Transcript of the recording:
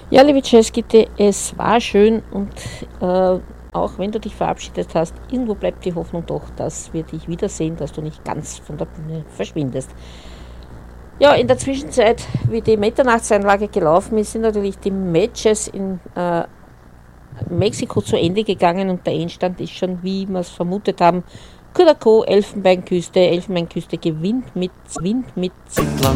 Ja, liebe Jazzgitte, es war schön und auch wenn du dich verabschiedet hast, irgendwo bleibt die Hoffnung doch, dass wir dich wiedersehen, dass du nicht ganz von der Bühne verschwindest. Ja, in der Zwischenzeit, wie die Mitternachtseinlage gelaufen ist, sind natürlich die Matches in Mexiko zu Ende gegangen und der Endstand ist schon, wie wir es vermutet haben, Curacao, Elfenbeinküste. Elfenbeinküste gewinnt mit